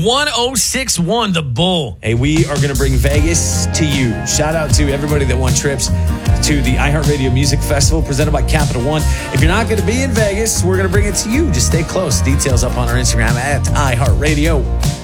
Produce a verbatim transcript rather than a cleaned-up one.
one oh six one, The Bull. Hey, we are going to bring Vegas to you. Shout out to everybody that won trips to the iHeartRadio Music Festival presented by Capital One. If you're not going to be in Vegas, we're going to bring it to you. Just stay close. Details up on our Instagram at iHeartRadio.